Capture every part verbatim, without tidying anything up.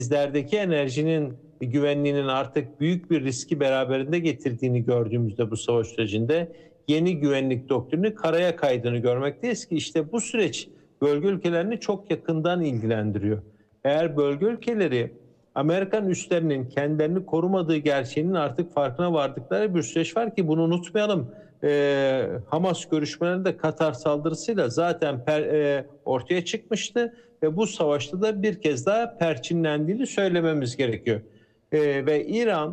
denizlerdeki enerjinin güvenliğinin artık büyük bir riski beraberinde getirdiğini gördüğümüzde bu savaş sürecinde yeni güvenlik doktrini karaya kaydığını görmekteyiz ki işte bu süreç bölge ülkelerini çok yakından ilgilendiriyor. Eğer bölge ülkeleri Amerikan üslerinin kendilerini korumadığı gerçeğinin artık farkına vardıkları bir süreç var ki bunu unutmayalım. Ee, Hamas görüşmelerinde Katar saldırısıyla zaten per, e, ortaya çıkmıştı ve bu savaşta da bir kez daha perçinlendiğini söylememiz gerekiyor. Ee, ve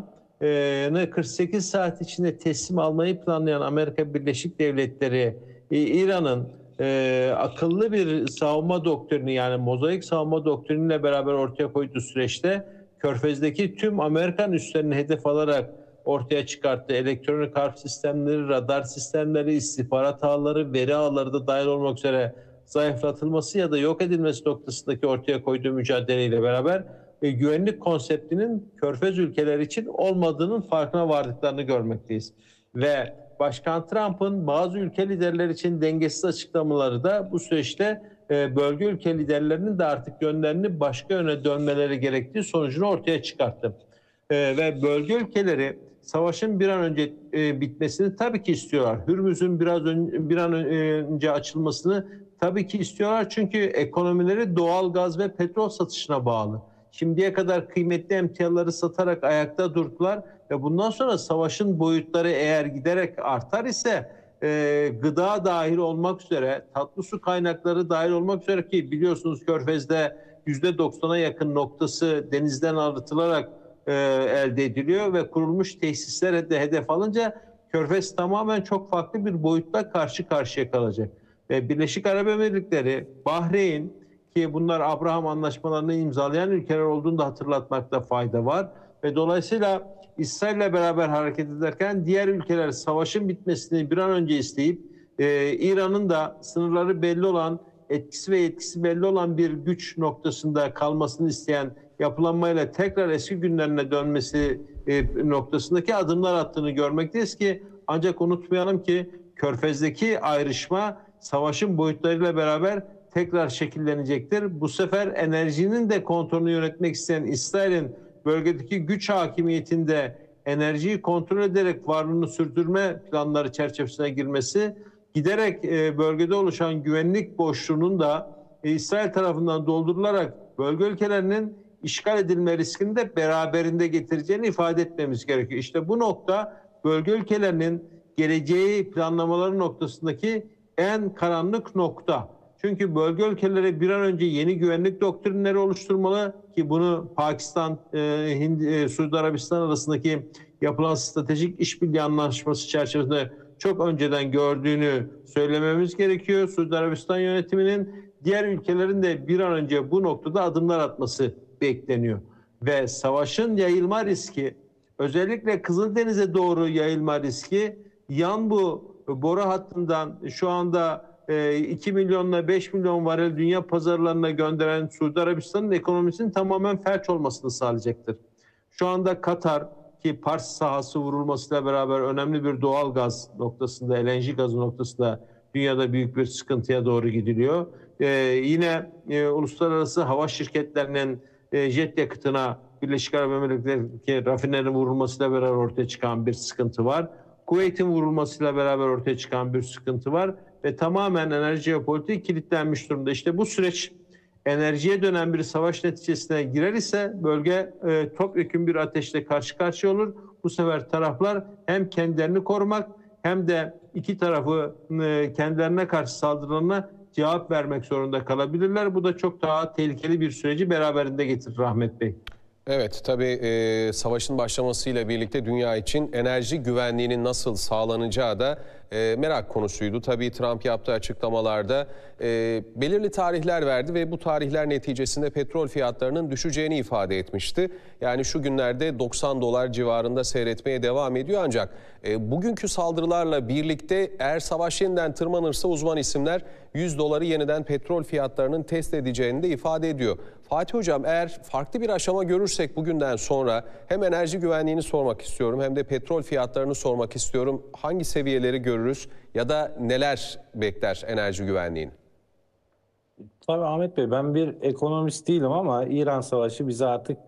İran'ı kırk sekiz saat içinde teslim almayı planlayan Amerika Birleşik Devletleri, e, İran'ın e, akıllı bir savunma doktrini yani mozaik savunma doktriniyle beraber ortaya koyduğu süreçte Körfez'deki tüm Amerikan üslerini hedef alarak ortaya çıkarttığı elektronik harp sistemleri, radar sistemleri, istihbarat ağları, veri ağları da dahil olmak üzere zayıflatılması ya da yok edilmesi noktasındaki ortaya koyduğu mücadeleyle beraber e, güvenlik konseptinin Körfez ülkeleri için olmadığının farkına vardıklarını görmekteyiz. Ve Başkan Trump'ın bazı ülke liderleri için dengesiz açıklamaları da bu süreçte e, bölge ülke liderlerinin de artık yönlerini başka yöne dönmeleri gerektiği sonucunu ortaya çıkarttı. E, ve bölge ülkeleri savaşın bir an önce e, bitmesini tabii ki istiyorlar. Hürmüz'ün biraz ön, bir an önce açılmasını tabii ki istiyorlar. Çünkü ekonomileri doğal gaz ve petrol satışına bağlı. Şimdiye kadar kıymetli emtiaları satarak ayakta durdular ve bundan sonra savaşın boyutları eğer giderek artar ise e, gıda dahil olmak üzere, tatlı su kaynakları dahil olmak üzere ki biliyorsunuz Körfez'de yüzde doksana yakın noktası denizden arıtılarak e, elde ediliyor ve kurulmuş tesisler de hedef alınca Körfez tamamen çok farklı bir boyutla karşı karşıya kalacak. Ve Birleşik Arap Emirlikleri, Bahreyn ki bunlar Abraham anlaşmalarını imzalayan ülkeler olduğunu da hatırlatmakta fayda var. Ve dolayısıyla İsrail'le beraber hareket ederken diğer ülkeler savaşın bitmesini bir an önce isteyip e, İran'ın da sınırları belli olan, etkisi ve yetkisi belli olan bir güç noktasında kalmasını isteyen yapılanmayla tekrar eski günlerine dönmesi e, noktasındaki adımlar attığını görmekteyiz ki ancak unutmayalım ki Körfez'deki ayrışma savaşın boyutlarıyla beraber tekrar şekillenecektir. Bu sefer enerjinin de kontrolünü yönetmek isteyen İsrail'in bölgedeki güç hakimiyetinde enerjiyi kontrol ederek varlığını sürdürme planları çerçevesine girmesi giderek bölgede oluşan güvenlik boşluğunun da İsrail tarafından doldurularak bölge ülkelerinin işgal edilme riskini de beraberinde getireceğini ifade etmemiz gerekiyor. İşte bu nokta bölge ülkelerinin geleceği planlamaları noktasındaki en karanlık nokta. Çünkü bölge ülkeleri bir an önce yeni güvenlik doktrinleri oluşturmalı ki bunu Pakistan, e, Hind, e, Suudi Arabistan arasındaki yapılan stratejik işbirliği anlaşması çerçevesinde çok önceden gördüğünü söylememiz gerekiyor. Suudi Arabistan yönetiminin diğer ülkelerin de bir an önce bu noktada adımlar atması bekleniyor. Ve savaşın yayılma riski, özellikle Kızıldeniz'e doğru yayılma riski yan bu boru hattından şu anda iki milyonla beş milyon varil dünya pazarlarına gönderen Suudi Arabistan'ın ekonomisinin tamamen felç olmasını sağlayacaktır. Şu anda Katar ki Pars sahası vurulmasıyla beraber önemli bir doğal gaz noktasında, L N G gazı noktasında dünyada büyük bir sıkıntıya doğru gidiliyor. Ee, yine e, uluslararası hava şirketlerinin e, jet yakıtına Birleşik Arap Emirlikleri'ndeki rafinerin vurulmasıyla beraber ortaya çıkan bir sıkıntı var. Kuveyt'in vurulmasıyla beraber ortaya çıkan bir sıkıntı var. Ve tamamen enerji jeopolitiği kilitlenmiş durumda. İşte bu süreç enerjiye dönen bir savaş neticesine girer ise bölge e, topyekun bir ateşle karşı karşıya olur. Bu sefer taraflar hem kendilerini korumak hem de iki tarafı e, kendilerine karşı saldırılarına cevap vermek zorunda kalabilirler. Bu da çok daha tehlikeli bir süreci beraberinde getirir Rahmet Bey. Evet, tabii e, savaşın başlamasıyla birlikte dünya için enerji güvenliğinin nasıl sağlanacağı da e, merak konusuydu. Tabii Trump yaptığı açıklamalarda e, belirli tarihler verdi ve bu tarihler neticesinde petrol fiyatlarının düşeceğini ifade etmişti. Yani şu günlerde doksan dolar civarında seyretmeye devam ediyor ancak e, bugünkü saldırılarla birlikte eğer savaş yeniden tırmanırsa uzman isimler yüz doları yeniden petrol fiyatlarının test edeceğini de ifade ediyor. Fatih Hocam, eğer farklı bir aşama görürsek bugünden sonra hem enerji güvenliğini sormak istiyorum hem de petrol fiyatlarını sormak istiyorum. Hangi seviyeleri görürüz ya da neler bekler enerji güvenliğini? Tabii Ahmet Bey, ben bir ekonomist değilim ama İran Savaşı bize artık